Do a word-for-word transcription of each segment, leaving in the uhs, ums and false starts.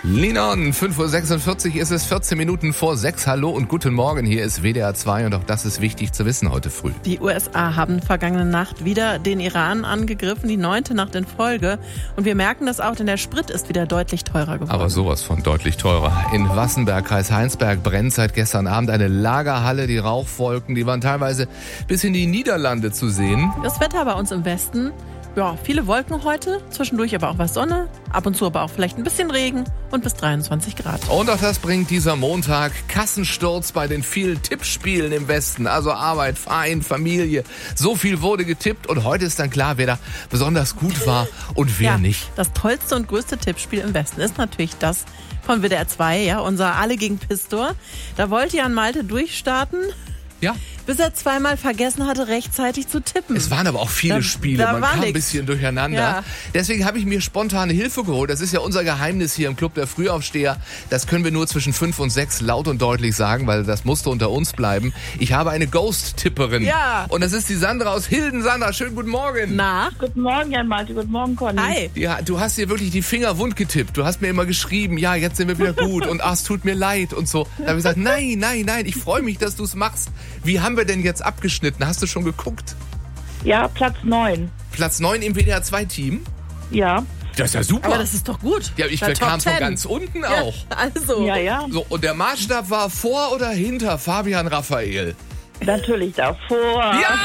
Linon, fünf Uhr sechsundvierzig ist es, vierzehn Minuten vor sechs. Hallo und guten Morgen, hier ist W D R zwei und auch das ist wichtig zu wissen heute früh. Die U S A haben vergangene Nacht wieder den Iran angegriffen, die neunte Nacht in Folge. Und wir merken das auch, denn der Sprit ist wieder deutlich teurer geworden. Aber sowas von deutlich teurer. In Wassenberg, Kreis Heinsberg, brennt seit gestern Abend eine Lagerhalle. Die Rauchwolken, die waren teilweise bis in die Niederlande zu sehen. Das Wetter bei uns im Westen, ja, viele Wolken heute, zwischendurch aber auch was Sonne, ab und zu aber auch vielleicht ein bisschen Regen und bis dreiundzwanzig Grad. Und auch das bringt dieser Montag Kassensturz bei den vielen Tippspielen im Westen. Also Arbeit, Verein, Familie. So viel wurde getippt und heute ist dann klar, wer da besonders gut war und wer ja, nicht. Das tollste und größte Tippspiel im Westen ist natürlich das von W D R zwei, ja, unser Alle gegen Pistor. Da wollte Jan Malte durchstarten. Ja. Bis er zweimal vergessen hatte, rechtzeitig zu tippen. Es waren aber auch viele da, Spiele, da man kam nix. ein bisschen durcheinander. Ja. Deswegen habe ich mir spontane Hilfe geholt. Das ist ja unser Geheimnis hier im Club der Frühaufsteher. Das können wir nur zwischen fünf und sechs laut und deutlich sagen, weil das musste unter uns bleiben. Ich habe eine Ghost-Tipperin. Ja. Und das ist die Sandra aus Hilden. Sandra, schönen guten Morgen. Na? Guten Morgen, Jan Malte. Guten Morgen, Conny. Hi. Ja, du hast dir wirklich die Finger wund getippt. Du hast mir immer geschrieben, ja, jetzt sind wir wieder gut und ach, es tut mir leid und so. Da habe ich gesagt, nein, nein, nein, ich freue mich, dass du es machst. Wie haben wir denn jetzt abgeschnitten? Hast du schon geguckt? Ja, Platz neun. Platz neun im W D R zwei Team? Ja. Das ist ja super. Aber das ist doch gut. Ja, ich Na, kam Top von Ten. ganz unten Ja, auch. also. Ja, ja. So, und der Maßstab war vor oder hinter Fabian Raphael? Natürlich davor. Ja!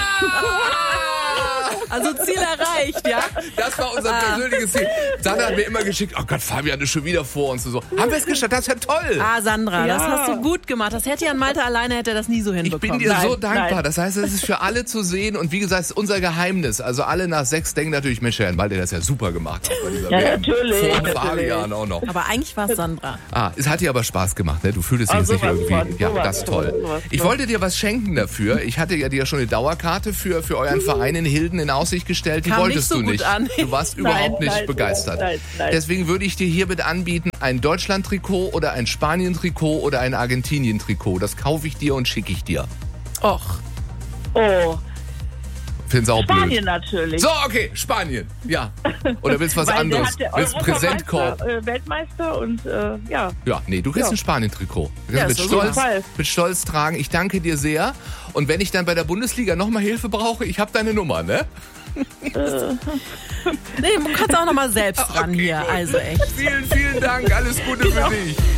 Also Ziel erreicht, ja? Das war unser persönliches Ziel. Sandra hat mir immer geschickt, oh Gott, Fabian ist schon wieder vor uns. Und so. Haben wir es geschafft? Das ist ja toll. Ah, Sandra, Ja. das hast du gut gemacht. Das hätte Jan Malte alleine hätte er das nie so Ich hinbekommen. bin dir so Nein, dankbar. nein. Das heißt, es ist für alle zu sehen. Und wie gesagt, es ist unser Geheimnis. Also alle nach sechs denken natürlich, Mensch, Herrn, weil der das ja super gemacht hat. Bei dieser Ja, W M. natürlich, Vor natürlich. Fabian auch noch. Aber eigentlich war es Sandra. Ah, es hat dir aber Spaß gemacht, ne? Du fühltest dich Ah, jetzt nicht sowas irgendwie. von, Ja, sowas das ist von, toll. sowas Ich von. wollte dir was schenken dafür. Ich hatte ja dir schon eine Dauerkarte für, für euren Verein in Hilden in Aussicht gestellt. Die Kam wolltest nicht so du gut nicht. an. Du warst Nein, überhaupt nicht nein, begeistert. nein, nein. Deswegen würde ich dir hiermit anbieten, ein Deutschland-Trikot oder ein Spanien-Trikot oder ein Argentinien-Trikot. Das kaufe ich dir und schicke ich dir. Och. Oh, Find's auch Spanien blöd. natürlich. So, okay, Spanien. Ja. Oder willst du was Weil der anderes? hat der Willst Präsentkorb? Europameister, äh, Weltmeister und äh, ja. Ja, nee, du kriegst Ja. ein Spanien-Trikot. Du Ja, kannst ist mit, doch Stolz, super. mit Stolz tragen. Ich danke dir sehr. Und wenn ich dann bei der Bundesliga nochmal Hilfe brauche, ich habe deine Nummer, ne? Nee, du kannst auch noch mal selbst ran Okay, hier. gut. Also echt. Vielen, vielen Dank. Alles Gute für dich.